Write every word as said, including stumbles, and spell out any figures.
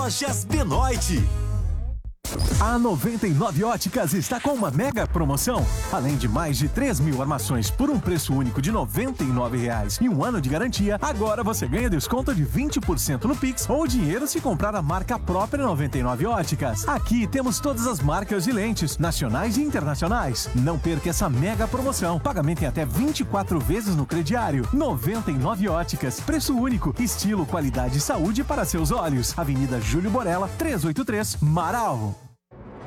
Lojas Benoit. A noventa e nove Óticas está com uma mega promoção. Além de mais de três mil armações por um preço único de noventa e nove reais e um ano de garantia, agora você ganha desconto de vinte por cento no Pix ou dinheiro se comprar a marca própria noventa e nove Óticas. Aqui temos todas as marcas de lentes, nacionais e internacionais. Não perca essa mega promoção. Pagamento em até vinte e quatro vezes no crediário. noventa e nove Óticas. Preço único, estilo, qualidade e saúde para seus olhos. Avenida Júlio Borella, trezentos e oitenta e três, Marau.